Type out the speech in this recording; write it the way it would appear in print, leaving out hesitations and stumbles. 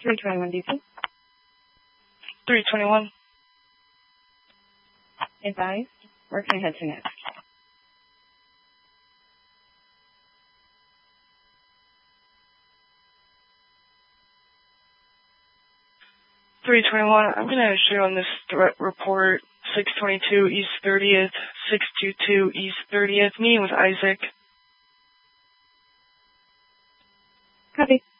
321 DC. 321. Advise. Where can I head to next? I'm going to show on this threat report 622 East 30th, 622 East 30th, meeting with Isaac. Copy.